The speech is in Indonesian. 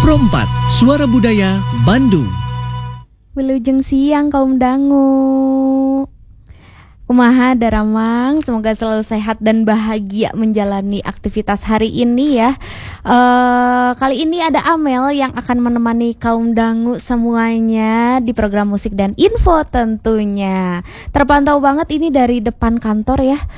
Pro 4, Suara Budaya Bandung. Wilujeng siang kaum dangu. Kumaha Daramang, semoga selalu sehat dan bahagia menjalani aktivitas hari ini ya. Kali ini ada Amel yang akan menemani kaum dangu semuanya di program musik dan info tentunya. Terpantau banget ini dari depan kantor ya.